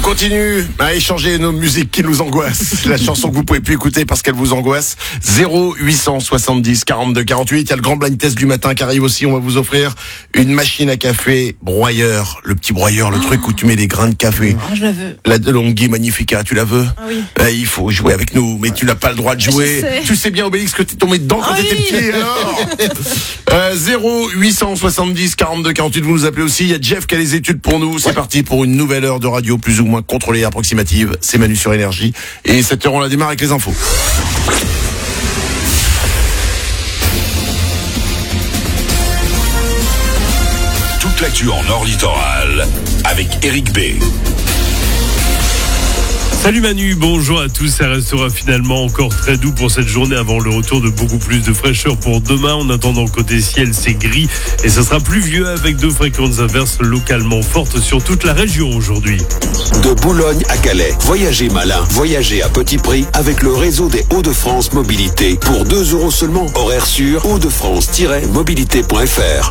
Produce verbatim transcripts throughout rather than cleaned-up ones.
continue à échanger nos musiques qui nous angoissent. La chanson que vous pouvez plus écouter parce qu'elle vous angoisse. zéro huit cent soixante-dix quarante-deux quarante-huit. Il y a le grand blind test du matin qui arrive aussi. On va vous offrir une machine à café broyeur. Le petit broyeur, le oh. truc où tu mets des grains de café. Oh, je la veux. La DeLonghi Magnifica, tu la veux? Ah oui. euh, Il faut jouer avec nous, mais tu n'as pas le droit de jouer. Sais. Tu sais bien, Obélix, que t'es tombé dedans quand ah t'étais oui. petit, alors euh, zéro huit cent soixante-dix quarante-deux quarante-huit. Vous nous appelez aussi. Il y a Jeff qui a les études pour nous. C'est ouais. parti pour une nouvelle heure de radio plus ou moins contrôlée et approximative. C'est Manu sur Énergie. Et cette heure, on la démarre avec les infos. Toute l'actu en Nord Littoral avec Eric B. Salut Manu, bonjour à tous. Ça restera finalement encore très doux pour cette journée avant le retour de beaucoup plus de fraîcheur pour demain. En attendant, côté ciel, c'est gris et ça sera pluvieux avec de fréquentes averses localement fortes sur toute la région aujourd'hui. De Boulogne à Calais, voyagez malin, voyagez à petit prix avec le réseau des Hauts-de-France Mobilité. Pour deux euros seulement, horaire sûr, hauts de france tiret mobilité point f r.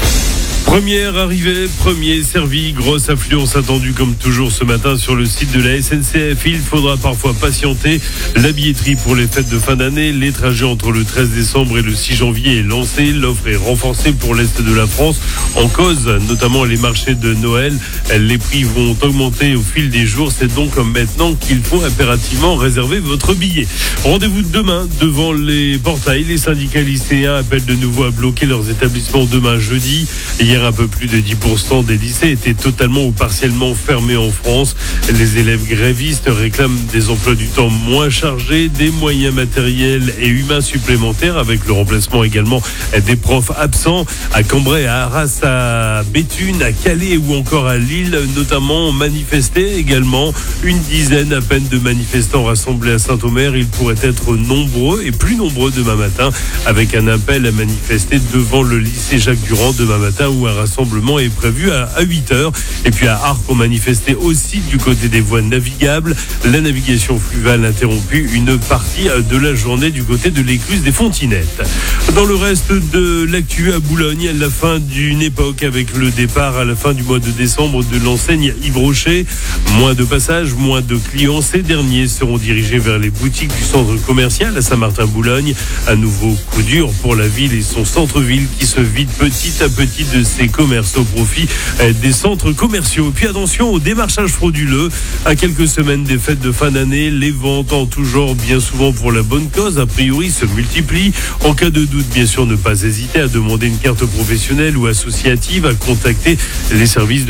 Première arrivée, premier servi, grosse affluence attendue comme toujours ce matin sur le site de la S N C F. Il faudra parfois patienter. La billetterie pour les fêtes de fin d'année, les trajets entre le treize décembre et le six janvier est lancé. L'offre est renforcée pour l'Est de la France. En cause, notamment les marchés de Noël. Les prix vont augmenter au fil des jours. C'est donc maintenant qu'il faut impérativement réserver votre billet. Rendez-vous demain devant les portails. Les syndicats lycéens appellent de nouveau à bloquer leurs établissements demain jeudi. Hier, un peu plus de dix pour cent des lycées étaient totalement ou partiellement fermés en France. Les élèves grévistes réclament des emplois du temps moins chargés, des moyens matériels et humains supplémentaires avec le remplacement également des profs absents. À Cambrai, à Arras, à Béthune, à Calais ou encore à Lille, notamment manifesté également. Une dizaine à peine de manifestants rassemblés à Saint-Omer. Ils pourraient être nombreux et plus nombreux demain matin avec un appel à manifester devant le lycée Jacques Durand demain matin où un rassemblement est prévu à, à huit heures. Et puis à Arques, on manifestait aussi du côté des voies navigables. La navigation fluviale interrompue une partie de la journée du côté de l'écluse des Fontinettes. Dans le reste de l'actu à Boulogne, la fin d'une époque avec le départ à la fin du mois de décembre de l'enseigne Yves Rocher. Moins de passages, moins de clients. Ces derniers seront dirigés vers les boutiques du centre commercial à Saint-Martin-Boulogne. Un nouveau coup dur pour la ville et son centre-ville qui se vide petit à petit de ses commerces au profit des centres commerciaux. Puis attention au démarchage frauduleux. À quelques semaines des fêtes de fin d'année, les ventes en tout genre, bien souvent pour la bonne cause, a priori se multiplient. En cas de doute, bien sûr, ne pas hésiter à demander une carte professionnelle ou associative, à contacter les services de